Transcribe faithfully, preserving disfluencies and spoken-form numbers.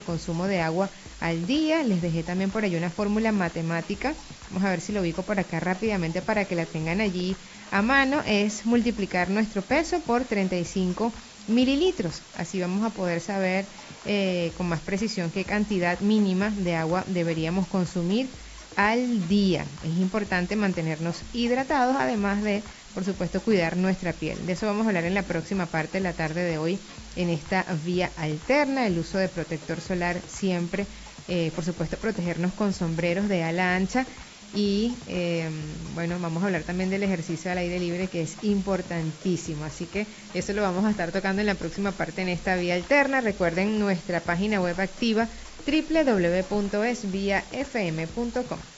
consumo de agua al día. Les dejé también por ahí una fórmula matemática. Vamos a ver si lo ubico por acá rápidamente para que la tengan allí a mano. Es multiplicar nuestro peso por treinta y cinco mililitros. Así vamos a poder saber eh, con más precisión qué cantidad mínima de agua deberíamos consumir al día. Es importante mantenernos hidratados, además de, por supuesto, cuidar nuestra piel. De eso vamos a hablar en la próxima parte de la tarde de hoy, en esta vía alterna, el uso de protector solar siempre, eh, por supuesto, protegernos con sombreros de ala ancha. Y eh, bueno, vamos a hablar también del ejercicio al aire libre, que es importantísimo. Así que eso lo vamos a estar tocando en la próxima parte en esta vía alterna. Recuerden nuestra página web activa, doble u doble u doble u punto es vía f m punto com.